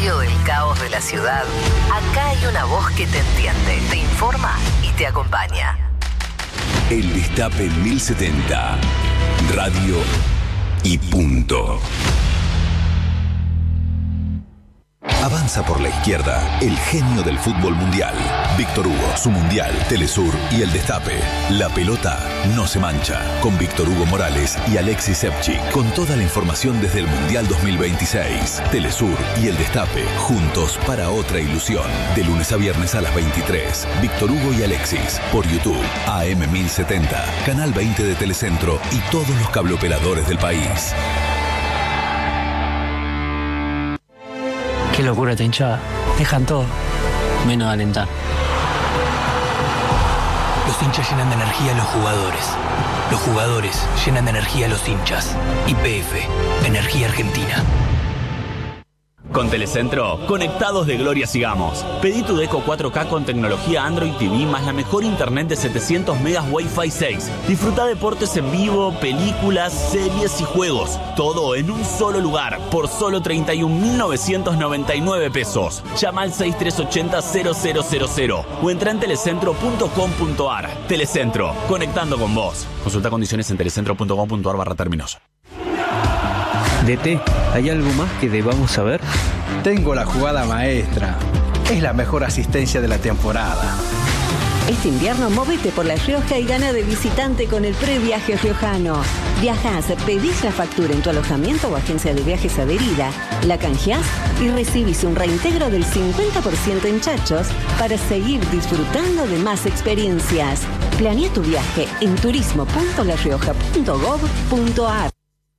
medio del caos de la ciudad, acá hay una voz que te entiende, te informa y te acompaña. El Destape 1070. Radio y punto. Avanza por la izquierda el genio del fútbol mundial. Víctor Hugo, su mundial, Telesur y el Destape. La pelota no se mancha. Con Víctor Hugo Morales y Alexis Sepchi. Con toda la información desde el Mundial 2026. Telesur y el Destape. Juntos para otra ilusión. De lunes a viernes a las 23. Víctor Hugo y Alexis. Por YouTube. AM 1070. Canal 20 de Telecentro y todos los cableoperadores del país. Qué locura esta hinchada. Dejan todo, menos de alentar. Los hinchas llenan de energía a los jugadores. Los jugadores llenan de energía a los hinchas. YPF, Energía Argentina. Con Telecentro, conectados de gloria sigamos. Pedí tu Deco 4K con tecnología Android TV más la mejor internet de 700 megas Wi-Fi 6. Disfruta deportes en vivo, películas, series y juegos. Todo en un solo lugar, por solo 31.999 pesos. Llama al 6380-0000 o entra en telecentro.com.ar. Telecentro, conectando con vos. Consulta condiciones en telecentro.com.ar/términos. DT, ¿hay algo más que debamos saber? Tengo la jugada maestra. Es la mejor asistencia de la temporada. Este invierno móvete por La Rioja y gana de visitante con el previaje riojano. Viajás, pedís la factura en tu alojamiento o agencia de viajes adherida, la canjeás y recibís un reintegro del 50% en chachos para seguir disfrutando de más experiencias. Planea tu viaje en turismo.larioja.gov.ar.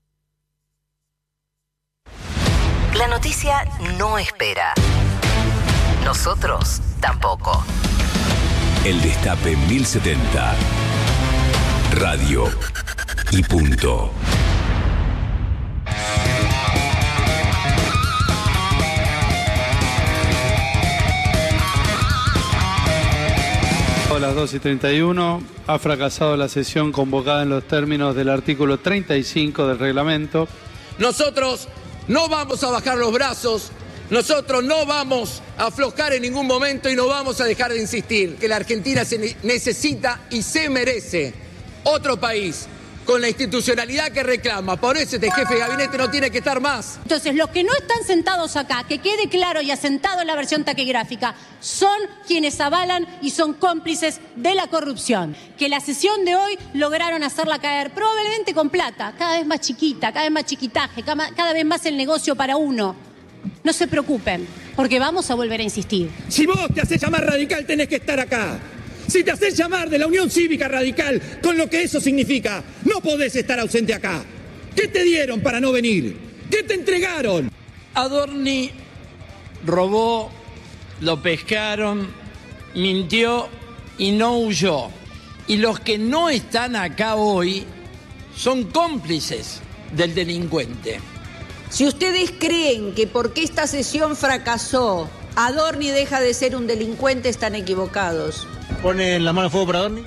La noticia no espera. Nosotros tampoco. El Destape 1070. Radio y punto. A las 2:31 ha fracasado la sesión convocada en los términos del artículo 35 del reglamento. Nosotros no vamos a bajar los brazos, nosotros no vamos a aflojar en ningún momento y no vamos a dejar de insistir que la Argentina se necesita y se merece otro país con la institucionalidad que reclama. Por eso este jefe de gabinete no tiene que estar más. Entonces, los que no están sentados acá, que quede claro y asentado en la versión taquigráfica, son quienes avalan y son cómplices de la corrupción. Que la sesión de hoy lograron hacerla caer, probablemente con plata, cada vez más chiquita, cada vez más chiquitaje, cada vez más el negocio para uno. No se preocupen, porque vamos a volver a insistir. Si vos te haces llamar radical, tenés que estar acá. Si te haces llamar de la Unión Cívica Radical, con lo que eso significa, no podés estar ausente acá. ¿Qué te dieron para no venir? ¿Qué te entregaron? Adorni robó, lo pescaron, mintió y no huyó. Y los que no están acá hoy son cómplices del delincuente. Si ustedes creen que porque esta sesión fracasó, Adorni deja de ser un delincuente, están equivocados. ¿Ponen la mano a fuego por Adorni?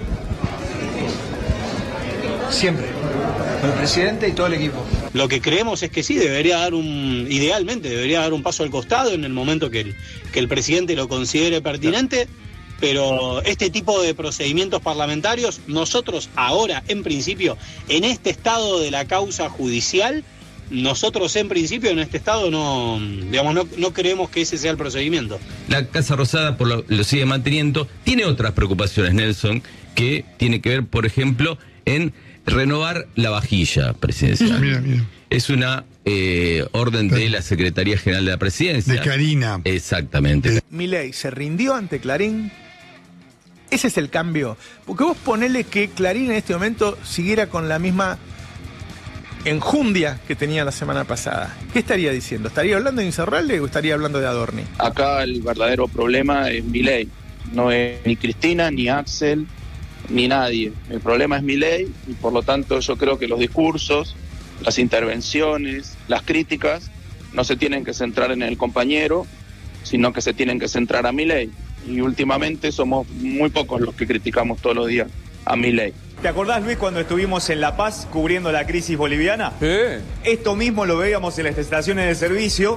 Siempre. Con el presidente y todo el equipo. Lo que creemos es que sí, idealmente debería dar un paso al costado en el momento que el presidente lo considere pertinente, pero este tipo de procedimientos parlamentarios, nosotros ahora, en principio, en este estado de la causa judicial, nosotros en principio en este estado no creemos que ese sea el procedimiento. La Casa Rosada lo sigue manteniendo. Tiene otras preocupaciones, Nelson, que tiene que ver, por ejemplo, en renovar la vajilla presidencial. Mira. Es una orden de la Secretaría General de la Presidencia. De Clarina. Exactamente. Milei se rindió ante Clarín. Ese es el cambio. Porque vos ponele que Clarín en este momento siguiera con la misma enjundia que tenía la semana pasada. ¿Qué estaría diciendo? ¿Estaría hablando de Insaurralde o estaría hablando de Adorni? Acá el verdadero problema es Milei. No es ni Cristina, ni Axel, ni nadie. El problema es Milei y por lo tanto yo creo que los discursos, las intervenciones, las críticas no se tienen que centrar en el compañero, sino que se tienen que centrar a Milei. Y últimamente somos muy pocos los que criticamos todos los días a Milei. ¿Te acordás, Luis, cuando estuvimos en La Paz cubriendo la crisis boliviana? Sí. Esto mismo lo veíamos en las estaciones de servicio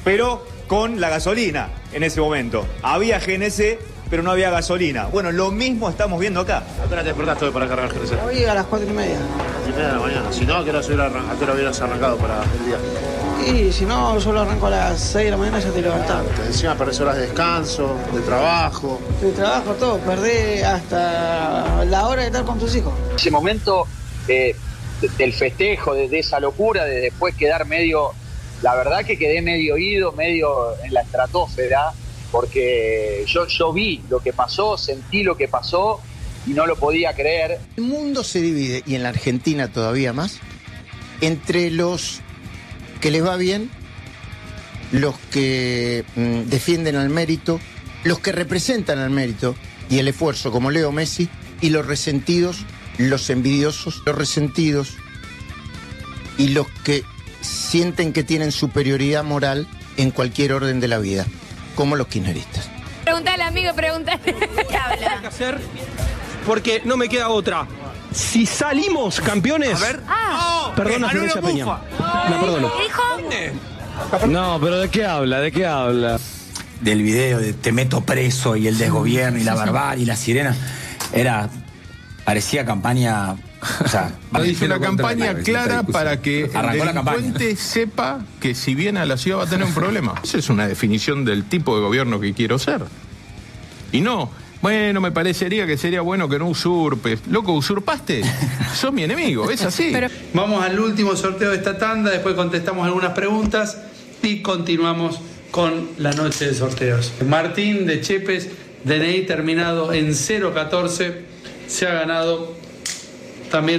pero con la gasolina en ese momento. Había GNC, pero no había gasolina. Bueno, lo mismo estamos viendo acá. ¿A qué hora te despertaste hoy para cargar GNC? Hoy a las 4:30. 4:30 de la mañana. Si no, ¿a qué hora hubieras arrancado para el día? Y si no, solo arranco a las 6 de la mañana, ya te levantás. Encima perdés horas de descanso, de trabajo. De trabajo, todo. Perdés hasta la hora de estar con tus hijos. Ese momento del festejo, de esa locura, de después quedar medio... La verdad que quedé medio ido, medio en la estratosfera, porque yo vi lo que pasó, sentí lo que pasó y no lo podía creer. El mundo se divide, y en la Argentina todavía más, entre los que les va bien, los que defienden al mérito, los que representan al mérito y el esfuerzo, como Leo Messi, y los resentidos, los envidiosos, los resentidos y los que sienten que tienen superioridad moral en cualquier orden de la vida, como los kirchneristas. Preguntale, amigo, preguntale. ¿Qué habla? Que hacer, porque no me queda otra. Si salimos campeones... A ver. Perdona, Florencia Peña. La perdono. ¿Qué dijo? No, pero ¿de qué habla? ¿De qué habla? Del video de te meto preso y el desgobierno y la barbarie y la sirena, parecía campaña... O sea, dice una campaña clara para que el delincuente sepa que si viene a la ciudad va a tener un problema. Esa es una definición del tipo de gobierno que quiero ser. Y no, bueno, me parecería que sería bueno que no usurpes. Loco, usurpaste, sos mi enemigo, es así. Vamos al último sorteo de esta tanda, después contestamos algunas preguntas y continuamos con la noche de sorteos. Martín de Chepes, DNI terminado en 014, se ha ganado también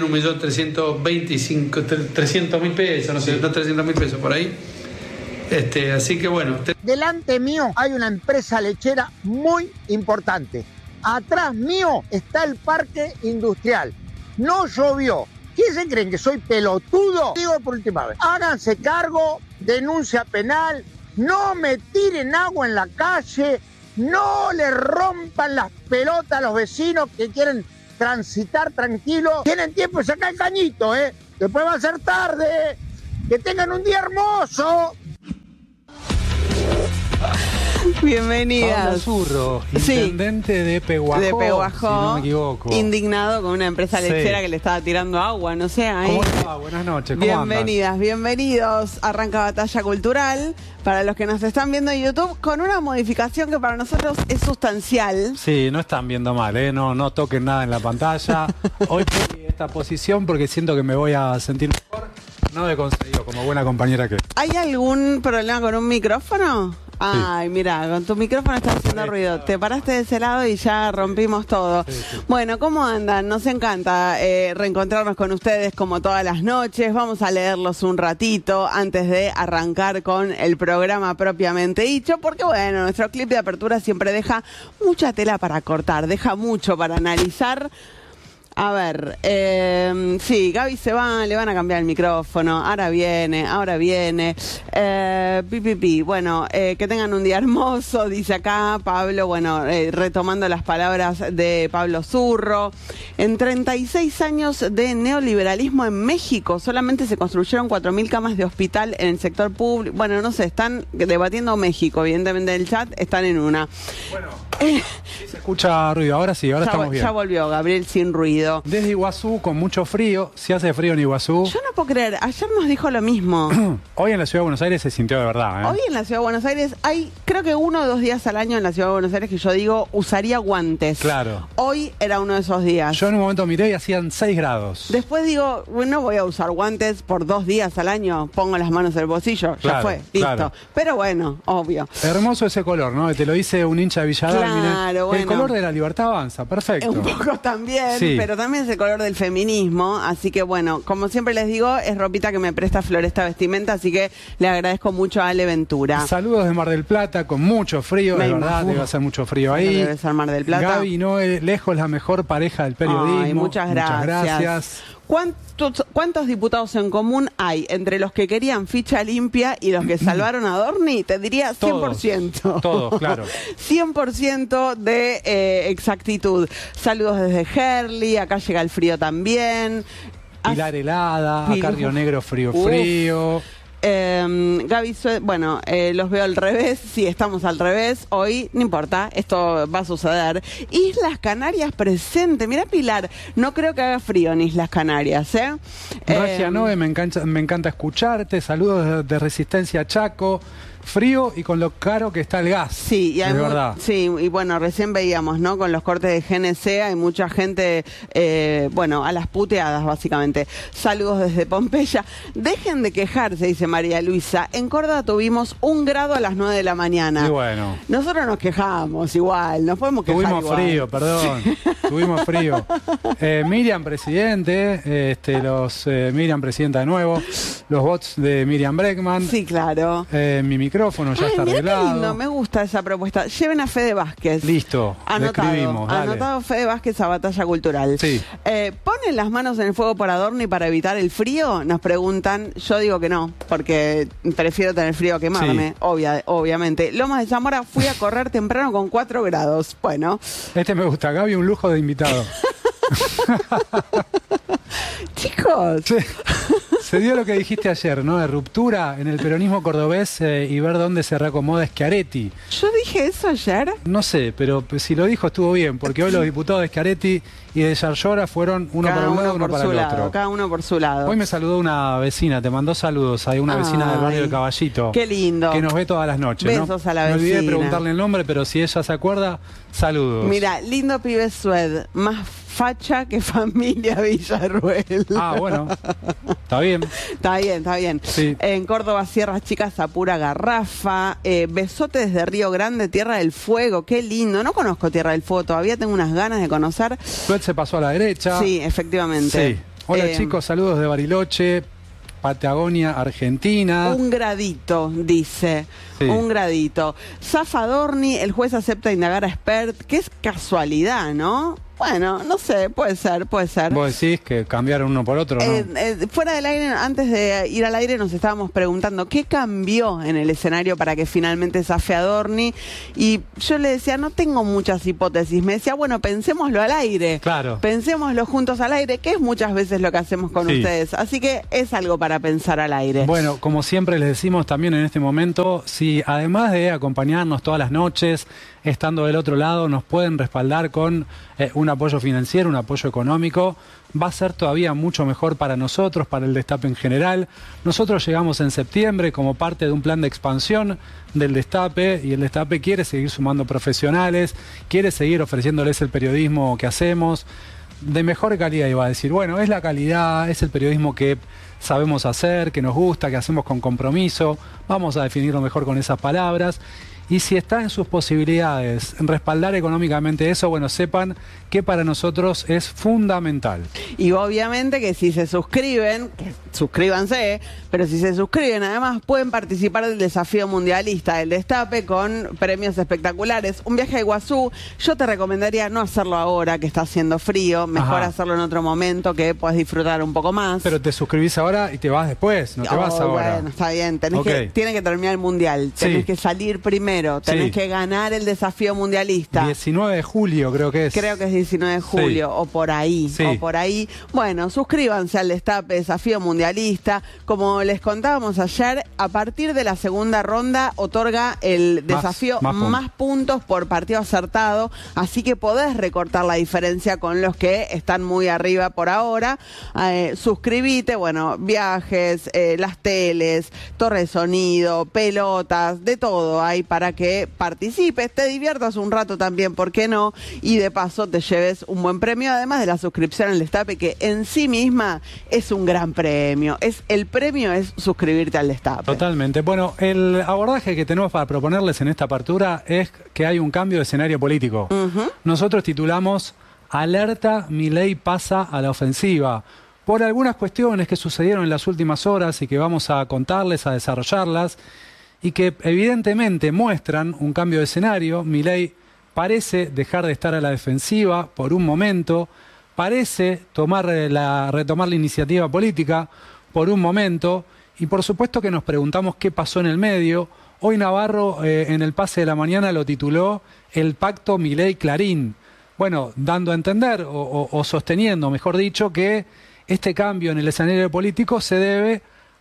1.325.000 pesos, no sé, 300.000 pesos por ahí. Así que bueno. Delante mío hay una empresa lechera muy importante. Atrás mío está el parque industrial. No llovió. ¿Quién se creen que soy pelotudo? Digo por última vez. Háganse cargo, denuncia penal, no me tiren agua en la calle, no le rompan las pelotas a los vecinos que quieren transitar tranquilo. Tienen tiempo de sacar el cañito, Después va a ser tarde. Que tengan un día hermoso. Bienvenidas. Pablo Zurro, intendente de Pehuajó, de Pehuajó, si no me equivoco. Indignado con una empresa lechera que le estaba tirando agua, no sé. Ahí. ¿Cómo va? Buenas noches, ¿cómo Bienvenidas, andas? Bienvenidos. Arranca Batalla Cultural. Para los que nos están viendo en YouTube, con una modificación que para nosotros es sustancial. Sí, no están viendo mal, no toquen nada en la pantalla. Hoy pedí esta posición porque siento que me voy a sentir mejor. No he conseguido, como buena compañera que... ¿Hay algún problema con un micrófono? Ay, mira, con tu micrófono está haciendo ruido. Te paraste de ese lado y ya rompimos todo. Bueno, ¿cómo andan? Nos encanta reencontrarnos con ustedes como todas las noches. Vamos a leerlos un ratito antes de arrancar con el programa propiamente dicho, porque bueno, nuestro clip de apertura siempre deja mucha tela para cortar, deja mucho para analizar. A ver, sí, Gaby se va, le van a cambiar el micrófono, ahora viene. Bueno, que tengan un día hermoso, dice acá Pablo, bueno, retomando las palabras de Pablo Zurro. En 36 años de neoliberalismo en México, solamente se construyeron 4.000 camas de hospital en el sector público. Bueno, no sé, están debatiendo México, evidentemente en el chat están en una. Bueno, se escucha ruido, ahora sí, ahora estamos bien. Ya volvió Gabriel sin ruido. Desde Iguazú, con mucho frío, si hace frío en Iguazú. Yo no puedo creer, ayer nos dijo lo mismo. Hoy en la Ciudad de Buenos Aires se sintió de verdad, Hoy en la Ciudad de Buenos Aires hay, creo que 1 o 2 días al año en la Ciudad de Buenos Aires que yo digo, usaría guantes. Claro. Hoy era uno de esos días. Yo en un momento miré y hacían 6 grados. Después digo, no voy a usar guantes por 2 días al año, pongo las manos en el bolsillo, ya fue, listo. Claro. Pero bueno, obvio. Hermoso ese color, ¿no? Te lo dice un hincha de Villadalmine. Claro, bueno. El color de la libertad avanza, perfecto. Un poco también, sí. Pero también es el color del feminismo, así que bueno, como siempre les digo, es ropita que me presta Floresta Vestimenta, así que le agradezco mucho a Ale Ventura. Saludos de Mar del Plata, con mucho frío, de verdad, debe hacer mucho frío ahí. Debe ser Mar del Plata. Gaby Noé, lejos la mejor pareja del periodismo. Ay, muchas gracias. ¿Cuántos diputados en común hay entre los que querían ficha limpia y los que salvaron a Adorni? Te diría 100%. Todos, claro. 100% de exactitud. Saludos desde Herli, acá llega el frío también. Pilar helada, acá Río Negro frío. Gaby Sued, bueno, los veo al revés, sí, estamos al revés, hoy no importa, esto va a suceder. Islas Canarias presente, mira Pilar, no creo que haga frío en Islas Canarias, ¿eh? Ragia Nove, me encanta escucharte, saludos de Resistencia Chaco. Frío y con lo caro que está el gas. Sí, y hay verdad. Sí, y bueno, recién veíamos, ¿no? Con los cortes de GNC hay mucha gente, bueno, a las puteadas, básicamente. Saludos desde Pompeya. Dejen de quejarse, dice María Luisa. En Córdoba tuvimos 1 grado a las 9 de la mañana. Y bueno. Nosotros nos quejamos igual, nos podemos quejar Tuvimos igual. frío, perdón. Tuvimos frío. Miriam Presidente, Miriam Presidenta de nuevo, los bots de Miriam Breckman. Sí, claro. Mi micrófono ya está mirá arreglado. qué lindo, me gusta esa propuesta. Lleven a Fede Vázquez. Listo, le escribimos. Dale. Anotado Fede Vázquez a Batalla Cultural. Sí. ¿Ponen las manos en el fuego por Adorni para evitar el frío? Nos preguntan. Yo digo que no, porque prefiero tener frío a quemarme, Sí. obviamente. Lomas de Zamora, fui a correr temprano con 4 grados. Bueno. Este me gusta, Gaby, un lujo de invitado. Chicos. Sí. Se dio lo que dijiste ayer, ¿no? De ruptura en el peronismo cordobés y ver dónde se reacomoda Schiaretti. ¿Yo dije eso ayer? No sé, pero si lo dijo estuvo bien, porque hoy los diputados de Schiaretti y de Yarlora fueron uno para un lado, uno para el otro. Cada uno por su lado. Hoy me saludó una vecina, te mandó saludos. Hay una vecina del barrio del Caballito. Qué lindo. Que nos ve todas las noches. Besos, ¿no? A la vecina. Me olvidé de preguntarle el nombre, pero si ella se acuerda, saludos. Mira, lindo pibe Sued, más facha que familia Villarruel. Ah, bueno. Está bien. Está bien, está bien. Sí. En Córdoba, Sierras Chicas, a pura garrafa. Besote desde Río Grande, Tierra del Fuego. Qué lindo. No conozco Tierra del Fuego, todavía tengo unas ganas de conocer. Sued se pasó a la derecha. Sí, efectivamente. Sí. Hola chicos, saludos de Bariloche, Patagonia, Argentina. 1 gradito, dice. Sí. 1 gradito. Zafa Adorni, el juez acepta indagar a Spert. Qué es casualidad, ¿no? Bueno, no sé, puede ser. Vos decís que cambiaron uno por otro, ¿no? Fuera del aire, antes de ir al aire, nos estábamos preguntando qué cambió en el escenario para que finalmente zafe Adorni. Y yo le decía, no tengo muchas hipótesis. Me decía, bueno, pensémoslo al aire. Claro. Pensémoslo juntos al aire, que es muchas veces lo que hacemos con ustedes. Así que es algo para pensar al aire. Bueno, como siempre les decimos también en este momento, si además de acompañarnos todas las noches, estando del otro lado, nos pueden respaldar con un apoyo financiero, un apoyo económico, va a ser todavía mucho mejor para nosotros, para el Destape en general. Nosotros llegamos en septiembre como parte de un plan de expansión del Destape y el Destape quiere seguir sumando profesionales, quiere seguir ofreciéndoles el periodismo que hacemos de mejor calidad, iba a decir. Bueno, es la calidad, es el periodismo que sabemos hacer, que nos gusta, que hacemos con compromiso. Vamos a definirlo mejor con esas palabras. Y si está en sus posibilidades respaldar económicamente eso, bueno, sepan que para nosotros es fundamental. Y obviamente que si se suscriben, que suscríbanse, pero si se suscriben además pueden participar del desafío mundialista del Destape con premios espectaculares. Un viaje a Iguazú, yo te recomendaría no hacerlo ahora que está haciendo frío, mejor hacerlo en otro momento que puedas disfrutar un poco más. Pero te suscribís ahora y te vas después, no te vas ahora. Bueno, está bien, tiene que terminar el mundial, tenés que salir primero, tenés que ganar el desafío mundialista. 19 de julio creo que es. Creo que es 19 de julio, o por ahí, Bueno, suscríbanse al Destape Desafío Mundialista. Como les contábamos ayer, a partir de la segunda ronda otorga el desafío más puntos por partido acertado, así que podés recortar la diferencia con los que están muy arriba por ahora. Suscribite, bueno, viajes, las teles, torre de sonido, pelotas, de todo hay para que participes, te diviertas un rato también, ¿por qué no? Y de paso te lleves un buen premio, además de la suscripción al Destape, que en sí misma es un gran premio. El premio es suscribirte al Destape. Totalmente. Bueno, el abordaje que tenemos para proponerles en esta apertura es que hay un cambio de escenario político. Nosotros titulamos Alerta, Milei pasa a la ofensiva. Por algunas cuestiones que sucedieron en las últimas horas y que vamos a contarles, a desarrollarlas, y que evidentemente muestran un cambio de escenario. Milei parece dejar de estar a la defensiva por un momento, parece retomar la iniciativa política por un momento, y por supuesto que nos preguntamos qué pasó en el medio. Hoy Navarro en el Pase de la Mañana lo tituló el pacto Milei-Clarín. Bueno, dando a entender o sosteniendo, mejor dicho, que este cambio en el escenario político se debe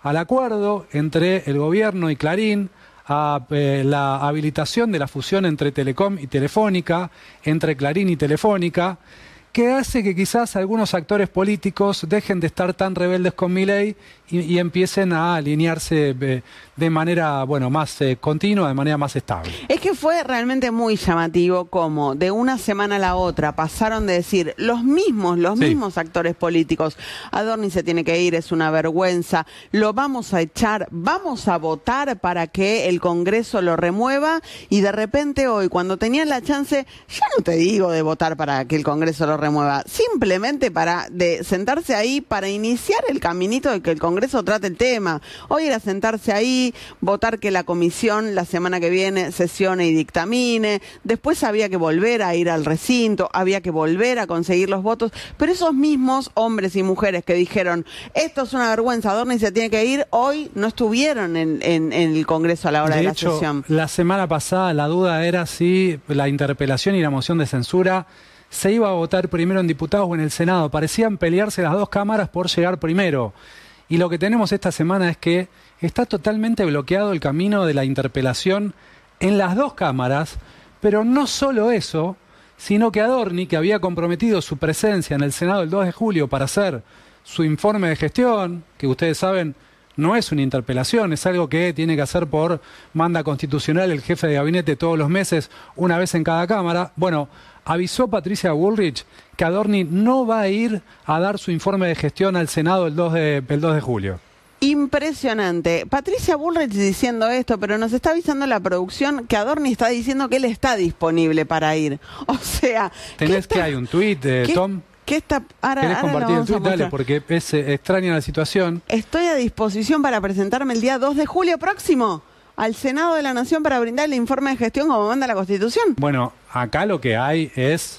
al acuerdo entre el gobierno y Clarín, a la habilitación de la fusión entre Telecom y Telefónica, entre Clarín y Telefónica, que hace que quizás algunos actores políticos dejen de estar tan rebeldes con Milei y empiecen a alinearse de manera, bueno, más continua, de manera más estable. Es que fue realmente muy llamativo como de una semana a la otra pasaron de decir los mismos actores políticos, Adorni se tiene que ir, es una vergüenza, lo vamos a echar, vamos a votar para que el Congreso lo remueva, y de repente hoy, cuando tenían la chance, ya no te digo de votar para que el Congreso lo remueva, simplemente para de sentarse ahí para iniciar el caminito de que el Congreso trate el tema. Hoy era sentarse ahí, votar que la comisión la semana que viene sesione y dictamine, después había que volver a ir al recinto, había que volver a conseguir los votos, pero esos mismos hombres y mujeres que dijeron esto es una vergüenza, Adorni se tiene que ir, hoy no estuvieron en el Congreso a la hora de la sesión. La semana pasada la duda era si la interpelación y la moción de censura se iba a votar primero en diputados o en el Senado. Parecían pelearse las dos cámaras por llegar primero. Y lo que tenemos esta semana es que está totalmente bloqueado el camino de la interpelación en las dos cámaras, pero no solo eso, sino que Adorni, que había comprometido su presencia en el Senado el 2 de julio para hacer su informe de gestión, que ustedes saben no es una interpelación, es algo que tiene que hacer por manda constitucional el jefe de gabinete todos los meses, una vez en cada cámara. Bueno, avisó Patricia Bullrich que Adorni no va a ir a dar su informe de gestión al Senado el 2 de julio. Impresionante. Patricia Bullrich diciendo esto, pero nos está avisando la producción que Adorni está diciendo que él está disponible para ir. O sea... ¿Tenés que hay un tuit, Tom? ¿Qué está? ¿Querés compartir el tuit? Dale, porque es extraña la situación. Estoy a disposición para presentarme el día 2 de julio próximo al Senado de la Nación para brindar el informe de gestión como manda la Constitución. Bueno, acá lo que hay es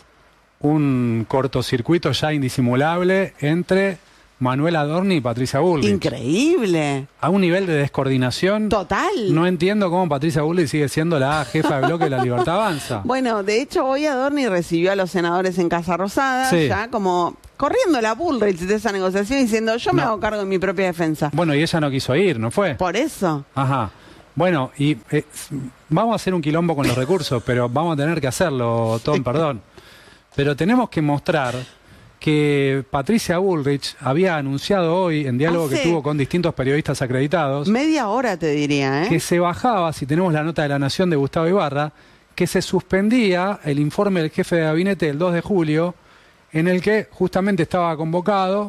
un cortocircuito ya indisimulable entre Manuel Adorni y Patricia Bullrich. Increíble. A un nivel de descoordinación. Total. No entiendo cómo Patricia Bullrich sigue siendo la jefa de bloque de La Libertad Avanza. Bueno, de hecho hoy Adorni recibió a los senadores en Casa Rosada, ya como corriendo la Bullrich de esa negociación diciendo yo me hago cargo de mi propia defensa. Bueno, y ella no quiso ir, ¿no fue? Por eso. Ajá. Bueno, y vamos a hacer un quilombo con los recursos, pero vamos a tener que hacerlo, Tom, perdón. Pero tenemos que mostrar que Patricia Bullrich había anunciado hoy, en diálogo que tuvo con distintos periodistas acreditados... Media hora te diría, ¿eh? Que se bajaba, si tenemos la nota de La Nación de Gustavo Ibarra, que se suspendía el informe del jefe de gabinete del 2 de julio, en el que justamente estaba convocado,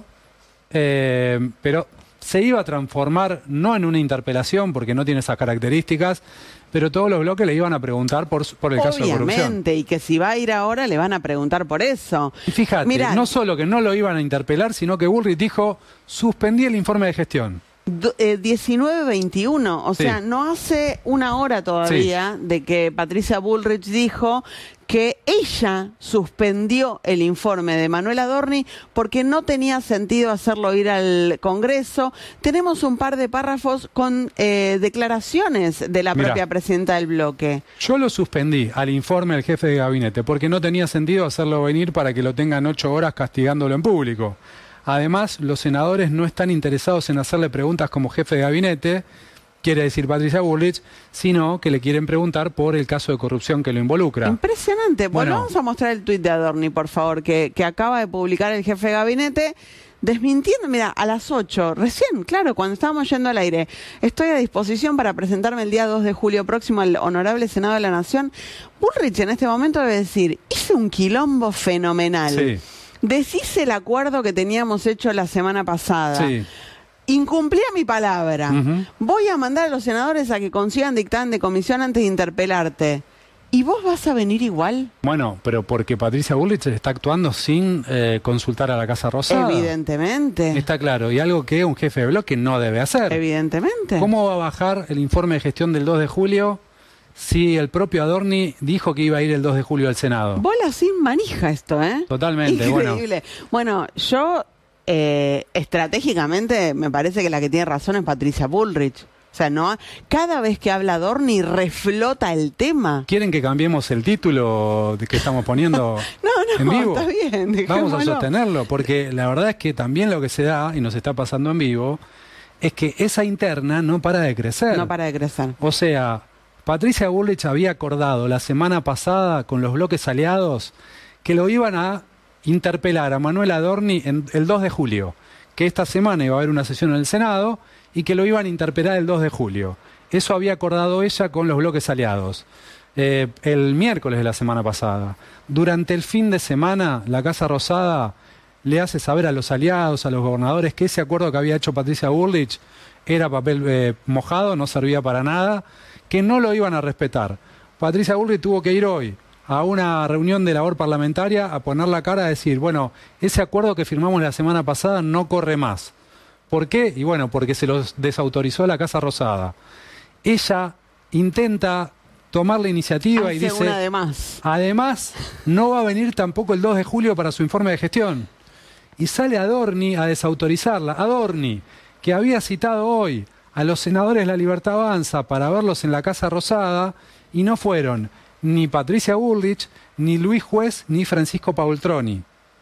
pero se iba a transformar no en una interpelación, porque no tiene esas características, pero todos los bloques le iban a preguntar por el caso de corrupción. Obviamente, y que si va a ir ahora le van a preguntar por eso. Y fíjate, mirá, no solo que no lo iban a interpelar, sino que Bullrich dijo, suspendí el informe de gestión. 19:21, o sea, no hace una hora todavía de que Patricia Bullrich dijo que ella suspendió el informe de Manuel Adorni porque no tenía sentido hacerlo ir al Congreso. Tenemos un par de párrafos con declaraciones de la propia presidenta del bloque. Yo lo suspendí al informe del jefe de gabinete porque no tenía sentido hacerlo venir para que lo tengan 8 horas castigándolo en público. Además, los senadores no están interesados en hacerle preguntas como jefe de gabinete, quiere decir Patricia Bullrich, sino que le quieren preguntar por el caso de corrupción que lo involucra. Impresionante. Bueno, vamos a mostrar el tuit de Adorni, por favor, que acaba de publicar el jefe de gabinete, desmintiendo, mira, a las 8, recién, claro, cuando estábamos yendo al aire, estoy a disposición para presentarme el día 2 de julio próximo al Honorable Senado de la Nación. Bullrich en este momento debe decir, hice un quilombo fenomenal. Sí. Deshice el acuerdo que teníamos hecho la semana pasada. Sí. Incumplía mi palabra. Voy a mandar a los senadores a que consigan dictamen de comisión antes de interpelarte. ¿Y vos vas a venir igual? Bueno, pero porque Patricia Bullrich está actuando sin consultar a la Casa Rosada. Evidentemente. Está claro, y algo que un jefe de bloque no debe hacer. Evidentemente. ¿Cómo va a bajar el informe de gestión del 2 de julio si el propio Adorni dijo que iba a ir el 2 de julio al Senado? Bola sin manija esto, ¿eh? Totalmente. Increíble. Bueno, yo estratégicamente me parece que la que tiene razón es Patricia Bullrich. O sea, no, cada vez que habla Adorni reflota el tema. ¿Quieren que cambiemos el título que estamos poniendo en vivo? Está bien, dejémoslo. Vamos a sostenerlo, porque la verdad es que también lo que se da, y nos está pasando en vivo, es que esa interna no para de crecer. No para de crecer. O sea, Patricia Bullrich había acordado la semana pasada con los bloques aliados que lo iban a interpelar a Manuel Adorni el 2 de julio, que esta semana iba a haber una sesión en el Senado y que lo iban a interpelar el 2 de julio. Eso había acordado ella con los bloques aliados. El miércoles de la semana pasada. Durante el fin de semana, la Casa Rosada le hace saber a los aliados, a los gobernadores, que ese acuerdo que había hecho Patricia Bullrich era papel mojado, no servía para nada, que no lo iban a respetar. Patricia Bullrich tuvo que ir hoy a una reunión de labor parlamentaria a poner la cara a decir, bueno, ese acuerdo que firmamos la semana pasada no corre más. ¿Por qué? Y bueno, porque se los desautorizó la Casa Rosada. Ella intenta tomar la iniciativa y dice, además, no va a venir tampoco el 2 de julio para su informe de gestión. Y sale Adorni a desautorizarla. Adorni, que había citado hoy a los senadores de La Libertad Avanza para verlos en la Casa Rosada, y no fueron ni Patricia Bullrich, ni Luis Juez, ni Francisco Paultroni.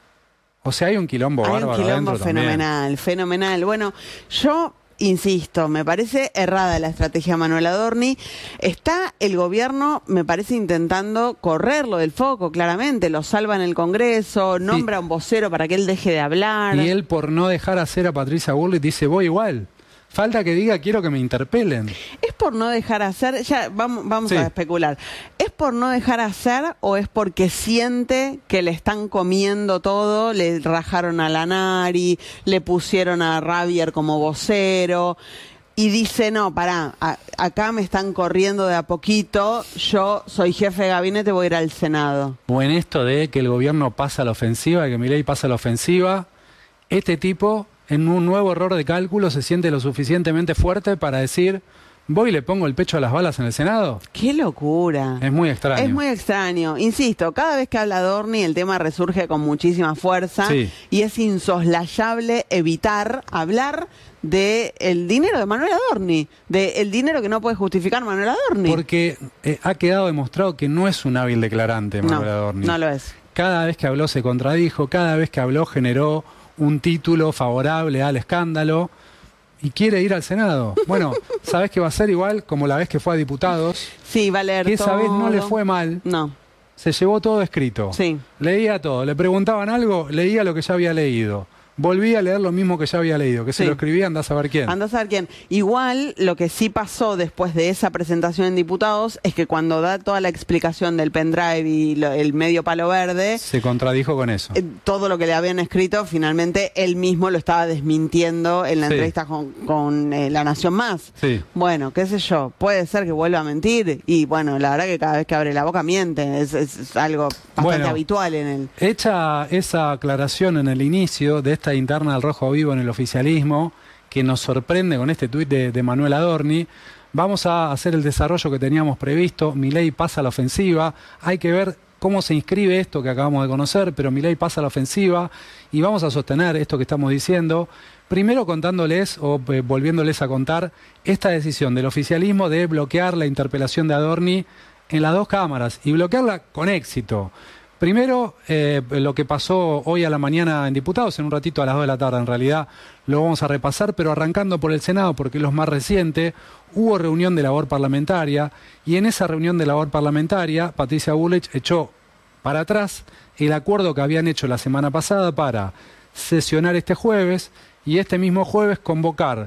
O sea, hay un quilombo bárbaro adentro. Hay un quilombo fenomenal, fenomenal. Bueno, yo insisto, me parece errada la estrategia de Manuel Adorni. Está el gobierno, me parece, intentando correrlo del foco, claramente. Lo salva en el Congreso, nombra un vocero para que él deje de hablar. Y él, por no dejar hacer a Patricia Bullrich, dice, voy igual. Falta que diga, quiero que me interpelen. ¿Es por no dejar hacer? Ya, vamos a especular. ¿Es por no dejar hacer o es porque siente que le están comiendo todo? Le rajaron a Lanari, le pusieron a Ravier como vocero y dice, no, pará, acá me están corriendo de a poquito, yo soy jefe de gabinete, voy a ir al Senado. O en esto de que el gobierno pasa a la ofensiva, que Milei pasa a la ofensiva, este tipo, en un nuevo error de cálculo, se siente lo suficientemente fuerte para decir, voy y le pongo el pecho a las balas en el Senado. ¡Qué locura! Es muy extraño. Es muy extraño. Insisto, cada vez que habla Adorni, el tema resurge con muchísima fuerza y es insoslayable evitar hablar del dinero de Manuel Adorni, del dinero que no puede justificar Manuel Adorni. Porque ha quedado demostrado que no es un hábil declarante Manuel Adorni. No lo es. Cada vez que habló se contradijo, cada vez que habló generó un título favorable al escándalo y quiere ir al Senado. Bueno, ¿sabés que va a ser igual como la vez que fue a diputados? Sí, va a leer que todo. Esa vez no le fue mal. No. Se llevó todo escrito. Sí. Leía todo. Le preguntaban algo, leía lo que ya había leído. Volví a leer lo mismo que ya había leído, que se lo escribía, andá a saber quién. Andá a saber quién. Igual, lo que sí pasó después de esa presentación en diputados es que cuando da toda la explicación del pendrive y el medio palo verde... Se contradijo con eso. Todo lo que le habían escrito, finalmente, él mismo lo estaba desmintiendo en la entrevista con La Nación Más. Sí. Bueno, qué sé yo, puede ser que vuelva a mentir y, bueno, la verdad que cada vez que abre la boca miente. Es algo bastante habitual en él. Hecha esa aclaración en el inicio de esta interna del Rojo Vivo en el oficialismo, que nos sorprende con este tuit de Manuel Adorni, vamos a hacer el desarrollo que teníamos previsto. Milei pasa a la ofensiva, hay que ver cómo se inscribe esto que acabamos de conocer, pero Milei pasa a la ofensiva y vamos a sostener esto que estamos diciendo, primero contándoles o volviéndoles a contar esta decisión del oficialismo de bloquear la interpelación de Adorni en las dos cámaras y bloquearla con éxito. Primero, lo que pasó hoy a la mañana en diputados, en un ratito a las 2 de la tarde en realidad, lo vamos a repasar, pero arrancando por el Senado, porque es lo más reciente, hubo reunión de labor parlamentaria, y en esa reunión de labor parlamentaria, Patricia Bullrich echó para atrás el acuerdo que habían hecho la semana pasada para sesionar este jueves, y este mismo jueves convocar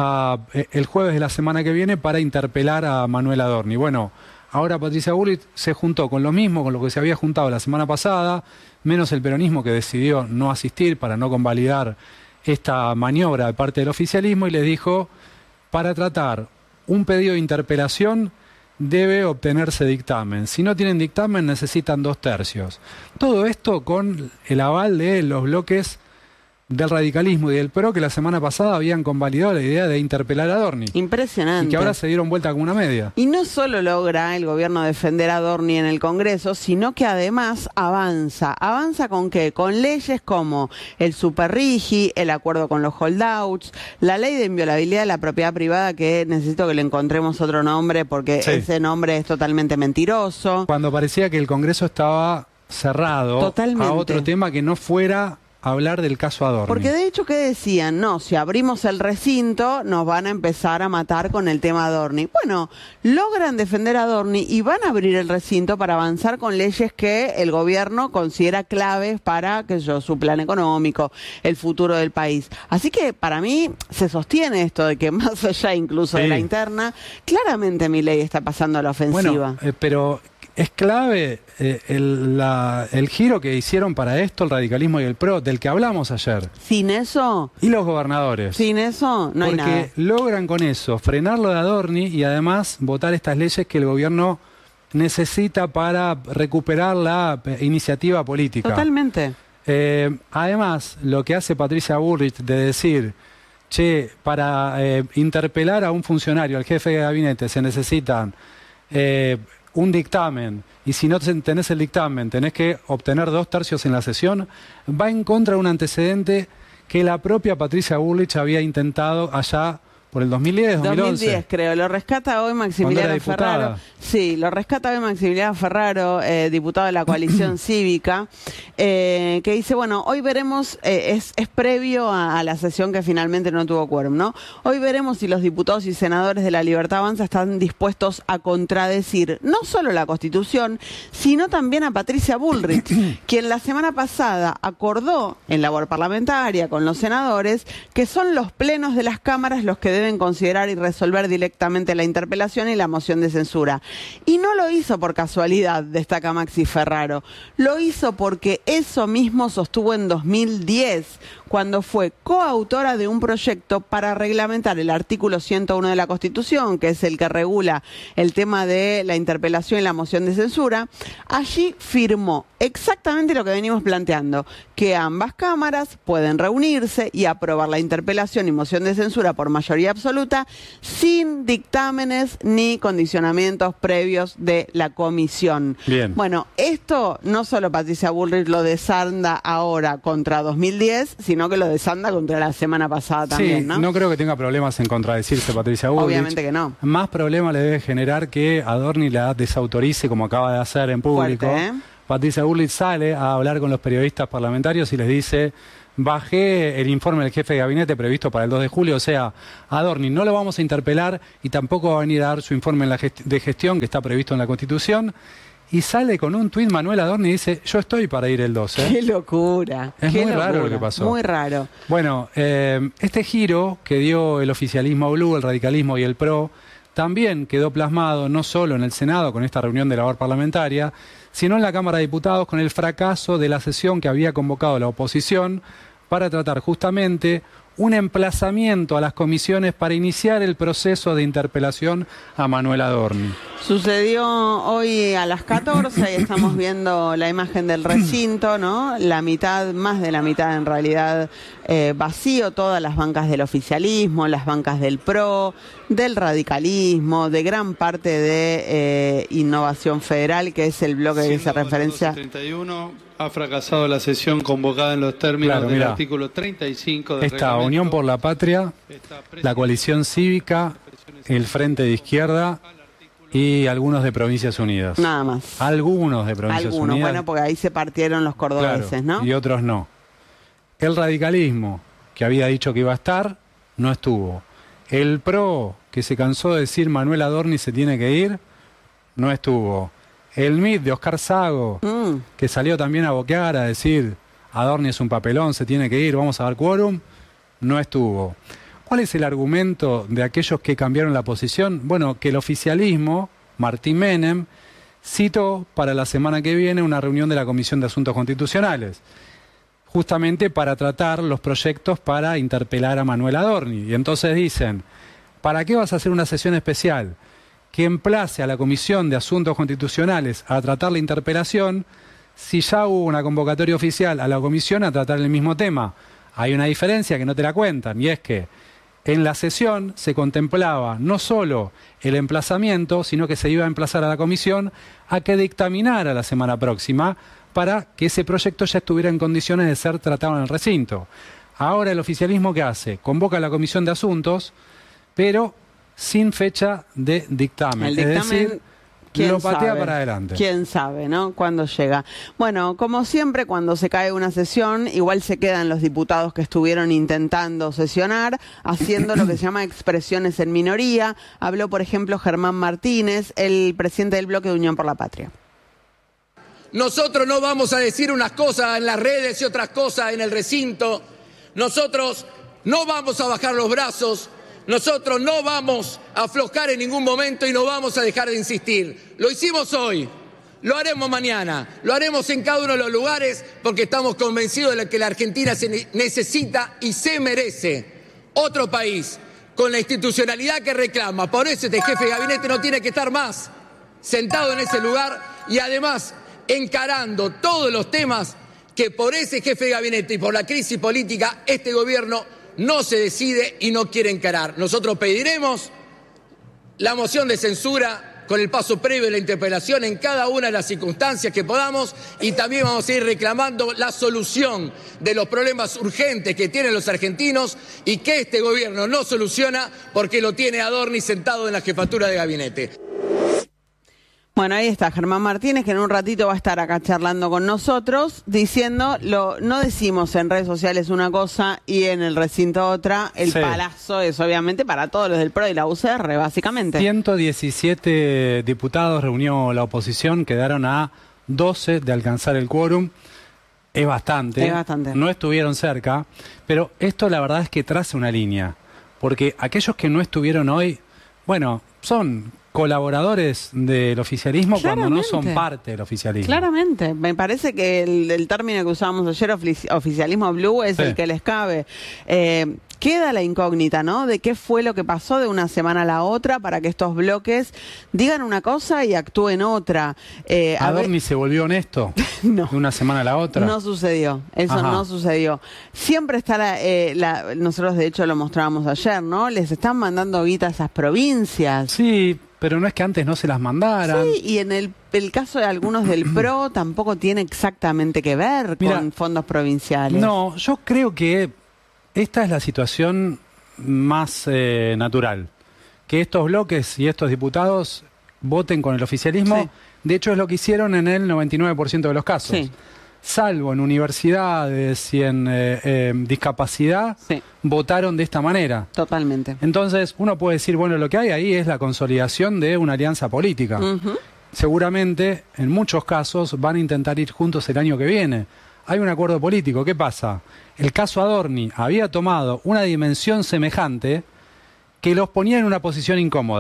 el jueves de la semana que viene para interpelar a Manuel Adorni. Bueno, ahora Patricia Bullrich se juntó con lo mismo, con lo que se había juntado la semana pasada, menos el peronismo que decidió no asistir para no convalidar esta maniobra de parte del oficialismo y les dijo, para tratar un pedido de interpelación debe obtenerse dictamen. Si no tienen dictamen necesitan 2/3. Todo esto con el aval de los bloques del radicalismo y del PRO que la semana pasada habían convalidado la idea de interpelar a Adorni. Impresionante. Y que ahora se dieron vuelta como una media. Y no solo logra el gobierno defender a Adorni en el Congreso, sino que además avanza. ¿Avanza con qué? Con leyes como el Superrigi, el acuerdo con los holdouts, la ley de inviolabilidad de la propiedad privada, que necesito que le encontremos otro nombre porque ese nombre es totalmente mentiroso. Cuando parecía que el Congreso estaba cerrado a otro tema que no fuera hablar del caso Adorni. Porque de hecho, ¿qué decían? No, si abrimos el recinto, nos van a empezar a matar con el tema Adorni. Bueno, logran defender a Adorni y van a abrir el recinto para avanzar con leyes que el gobierno considera claves para, su plan económico, el futuro del país. Así que para mí se sostiene esto de que más allá incluso de la interna, claramente Milei está pasando a la ofensiva. Bueno, pero es clave el giro que hicieron para esto el radicalismo y el PRO, del que hablamos ayer. Sin eso... Y los gobernadores. Sin eso no hay nada. Porque logran con eso frenar lo de Adorni y además votar estas leyes que el gobierno necesita para recuperar la iniciativa política. Totalmente. Además, lo que hace Patricia Bullrich de decir, para interpelar a un funcionario, al jefe de gabinete, se necesitan un dictamen, y si no tenés el dictamen, tenés que obtener 2/3 en la sesión, va en contra de un antecedente que la propia Patricia Bullrich había intentado allá por el 2010, 2011. 2010 creo, lo rescata hoy Maximiliano Ferraro. Sí, lo rescata hoy Maximiliano Ferraro, diputado de la coalición cívica, que dice, bueno, hoy veremos, es previo a la sesión que finalmente no tuvo quórum, ¿no? Hoy veremos si los diputados y senadores de la Libertad Avanza están dispuestos a contradecir no solo la Constitución, sino también a Patricia Bullrich, quien la semana pasada acordó en labor parlamentaria con los senadores que son los plenos de las cámaras los que deben considerar y resolver directamente la interpelación y la moción de censura. Y no lo hizo por casualidad, destaca Maxi Ferraro. Lo hizo porque eso mismo sostuvo en 2010, cuando fue coautora de un proyecto para reglamentar el artículo 101 de la Constitución, que es el que regula el tema de la interpelación y la moción de censura. Allí firmó exactamente lo que venimos planteando, que ambas cámaras pueden reunirse y aprobar la interpelación y moción de censura por mayoría absoluta sin dictámenes ni condicionamientos previos de la comisión. Bien. Bueno, esto no solo Patricia Bullrich lo desanda ahora contra 2010, sino que lo desanda contra la semana pasada también, ¿no? No creo que tenga problemas en contradecirse Patricia Bullrich. Obviamente que no. Más problema le debe generar que Adorni la desautorice como acaba de hacer en público. Fuerte, Patricia Bullrich sale a hablar con los periodistas parlamentarios y les dice: bajé el informe del jefe de gabinete previsto para el 2 de julio, o sea, Adorni no lo vamos a interpelar y tampoco va a venir a dar su informe de gestión que está previsto en la Constitución. Y sale con un tuit Manuel Adorni y dice: yo estoy para ir el 12. ¡Qué locura! Es muy raro lo que pasó. Muy raro. Bueno, este giro que dio el oficialismo blue, el radicalismo y el PRO, también quedó plasmado no solo en el Senado con esta reunión de labor parlamentaria, sino en la Cámara de Diputados con el fracaso de la sesión que había convocado la oposición para tratar justamente un emplazamiento a las comisiones para iniciar el proceso de interpelación a Manuel Adorni. Sucedió hoy a las 14, ahí estamos viendo la imagen del recinto, ¿no? La mitad, más de la mitad en realidad, vacío, todas las bancas del oficialismo, las bancas del PRO, del radicalismo, de gran parte de Innovación Federal, que es el bloque que hace referencia. 31 ha fracasado la sesión convocada en los términos del artículo 35 del Esta Unión por la Patria, la Coalición Cívica, el Frente de Izquierda y algunos de Provincias Unidas. Nada más. Algunos de Provincias Unidas. Bueno, porque ahí se partieron los cordobeses, ¿no? Y otros no. El radicalismo, que había dicho que iba a estar, no estuvo. El PRO, que se cansó de decir Manuel Adorni se tiene que ir, no estuvo. El MIT de Oscar Sago, que salió también a boquear, a decir Adorni es un papelón, se tiene que ir, vamos a dar quórum, no estuvo. ¿Cuál es el argumento de aquellos que cambiaron la posición? Bueno, que el oficialismo, Martín Menem, citó para la semana que viene una reunión de la Comisión de Asuntos Constitucionales, justamente para tratar los proyectos para interpelar a Manuel Adorni. Y entonces dicen, ¿para qué vas a hacer una sesión especial que emplace a la Comisión de Asuntos Constitucionales a tratar la interpelación si ya hubo una convocatoria oficial a la comisión a tratar el mismo tema? Hay una diferencia que no te la cuentan, y es que en la sesión se contemplaba no solo el emplazamiento, sino que se iba a emplazar a la comisión a que dictaminara la semana próxima para que ese proyecto ya estuviera en condiciones de ser tratado en el recinto. Ahora el oficialismo, ¿qué hace? Convoca a la Comisión de Asuntos, pero sin fecha de dictamen. El dictamen, es decir, ¿Quién lo patea sabe? para adelante. ¿Quién sabe, no? Cuándo llega. Bueno, como siempre, cuando se cae una sesión, igual se quedan los diputados que estuvieron intentando sesionar, haciendo lo que se llama expresiones en minoría. Habló, por ejemplo, Germán Martínez, el presidente del bloque de Unión por la Patria. Nosotros no vamos a decir unas cosas en las redes y otras cosas en el recinto. Nosotros no vamos a bajar los brazos. Nosotros no vamos a aflojar en ningún momento y no vamos a dejar de insistir. Lo hicimos hoy, lo haremos mañana, lo haremos en cada uno de los lugares porque estamos convencidos de que la Argentina se necesita y se merece otro país con la institucionalidad que reclama. Por eso este jefe de gabinete no tiene que estar más sentado en ese lugar y además encarando todos los temas que por ese jefe de gabinete y por la crisis política este gobierno no se decide y no quiere encarar. Nosotros pediremos la moción de censura con el paso previo de la interpelación en cada una de las circunstancias que podamos y también vamos a ir reclamando la solución de los problemas urgentes que tienen los argentinos y que este gobierno no soluciona porque lo tiene Adorni sentado en la jefatura de gabinete. Bueno, ahí está Germán Martínez, que en un ratito va a estar acá charlando con nosotros, diciendo, no decimos en redes sociales una cosa y en el recinto otra. El palazo es obviamente para todos los del PRO y la UCR, básicamente. 117 diputados reunió la oposición, quedaron a 12 de alcanzar el quórum. Es bastante. Es bastante. No estuvieron cerca, pero esto la verdad es que traza una línea, porque aquellos que no estuvieron hoy, bueno, son colaboradores del oficialismo cuando no son parte del oficialismo. Claramente. Me parece que el término que usábamos ayer, oficialismo blue, es el que les cabe. Queda la incógnita, ¿no? De qué fue lo que pasó de una semana a la otra para que estos bloques digan una cosa y actúen otra. ¿Adorni se volvió honesto no, de una semana a la otra? No sucedió, eso no sucedió. Siempre está nosotros de hecho lo mostrábamos ayer, ¿no? Les están mandando guita a esas provincias. Sí, pero no es que antes no se las mandaran. Sí, y en el caso de algunos del PRO tampoco tiene exactamente que ver con fondos provinciales. No, yo creo que esta es la situación más natural. Que estos bloques y estos diputados voten con el oficialismo. Sí. De hecho, es lo que hicieron en el 99% de los casos. Sí. Salvo en universidades y en discapacidad, votaron de esta manera. Totalmente. Entonces, uno puede decir, bueno, lo que hay ahí es la consolidación de una alianza política. Seguramente, en muchos casos, van a intentar ir juntos el año que viene. Hay un acuerdo político. ¿Qué pasa? El caso Adorni había tomado una dimensión semejante que los ponía en una posición incómoda.